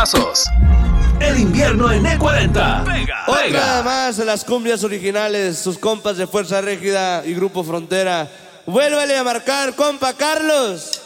pasos. El invierno en E40. Pega. Otra más de las cumbias originales, sus compas de Fuerza Régida y Grupo Frontera. Vuélvale a marcar, compa Carlos.